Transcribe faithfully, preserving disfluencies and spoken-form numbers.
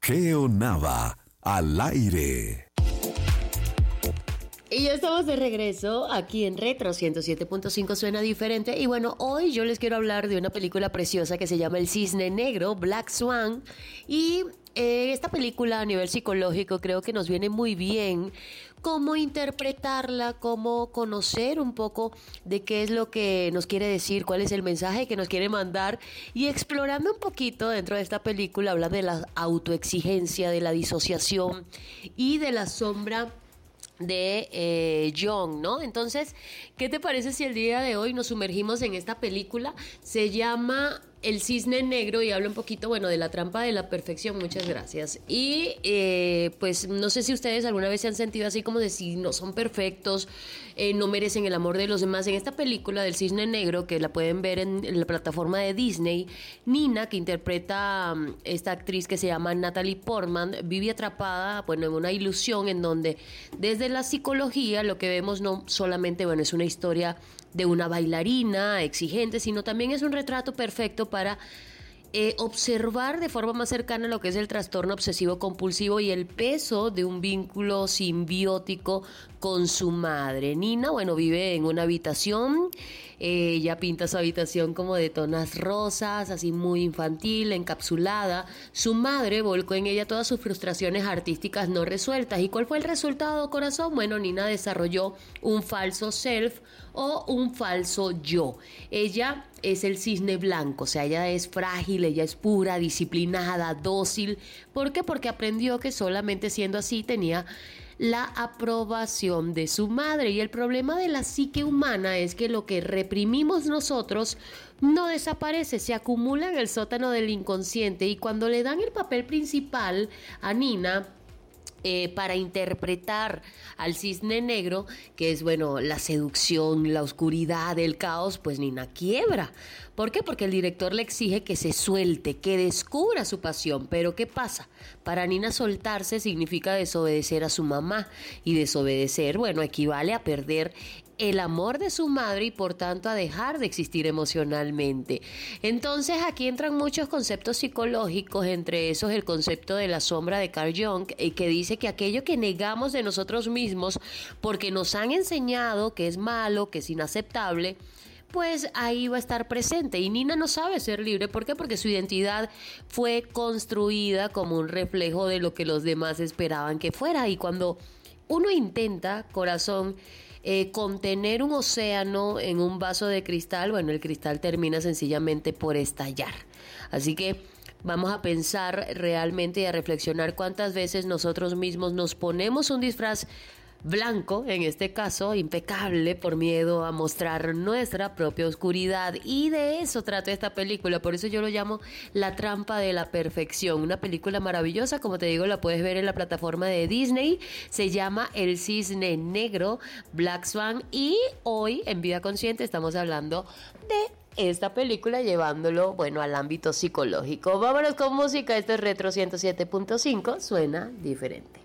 Geo Nava, al aire. Y ya estamos de regreso aquí en Retro ciento siete punto cinco Suena Diferente. Y bueno, hoy yo les quiero hablar de una película preciosa que se llama El Cisne Negro, Black Swan. Y eh, esta película a nivel psicológico creo que nos viene muy bien cómo interpretarla, cómo conocer un poco de qué es lo que nos quiere decir, cuál es el mensaje que nos quiere mandar, y explorando un poquito dentro de esta película habla de la autoexigencia, de la disociación y de la sombra de eh, John, ¿no? Entonces, ¿qué te parece si el día de hoy nos sumergimos en esta película? Se llama El Cisne Negro y habla un poquito, bueno, de la trampa de la perfección. Muchas gracias. Y eh, pues no sé si ustedes alguna vez se han sentido así como de si no son perfectos, eh, no merecen el amor de los demás. En esta película del Cisne Negro, que la pueden ver en, en la plataforma de Disney, Nina, que interpreta um, esta actriz que se llama Natalie Portman, vive atrapada, bueno, en una ilusión en donde desde la psicología lo que vemos no solamente, bueno, es una historia de una bailarina exigente, sino también es un retrato perfecto para eh, observar de forma más cercana lo que es el trastorno obsesivo compulsivo y el peso de un vínculo simbiótico con su madre. Nina, bueno, vive en una habitación, eh, ella pinta su habitación como de tonas rosas, así muy infantil, encapsulada. Su madre volcó en ella todas sus frustraciones artísticas no resueltas. ¿Y cuál fue el resultado, corazón? Bueno, Nina desarrolló un falso self o un falso yo. Ella es el cisne blanco, o sea, ella es frágil, ella es pura, disciplinada, dócil. ¿Por qué? Porque aprendió que solamente siendo así tenía la aprobación de su madre. Y el problema de la psique humana es que lo que reprimimos nosotros no desaparece, se acumula en el sótano del inconsciente. Y cuando le dan el papel principal a Nina, Eh, para interpretar al cisne negro, que es, bueno, la seducción, la oscuridad, el caos, pues Nina quiebra. ¿Por qué? Porque el director le exige que se suelte, que descubra su pasión. Pero ¿qué pasa? Para Nina soltarse significa desobedecer a su mamá, y desobedecer, bueno, equivale a perder el amor de su madre y por tanto a dejar de existir emocionalmente. Entonces aquí entran muchos conceptos psicológicos, entre esos el concepto de la sombra de Carl Jung, que dice que aquello que negamos de nosotros mismos porque nos han enseñado que es malo, que es inaceptable, pues ahí va a estar presente. Y Nina no sabe ser libre. ¿Por qué? Porque su identidad fue construida como un reflejo de lo que los demás esperaban que fuera. Y cuando uno intenta, corazón, Eh, contener un océano en un vaso de cristal, bueno, el cristal termina sencillamente por estallar. Así que vamos a pensar realmente y a reflexionar cuántas veces nosotros mismos nos ponemos un disfraz blanco, en este caso impecable, por miedo a mostrar nuestra propia oscuridad. Y de eso trata esta película. Por eso yo lo llamo La Trampa de la Perfección. Una película maravillosa, como te digo, la puedes ver en la plataforma de Disney. Se llama El Cisne Negro, Black Swan. Y hoy en Vida Consciente estamos hablando de esta película, llevándolo, bueno, al ámbito psicológico. Vámonos con música. Esto es Retro ciento siete punto cinco, Suena Diferente.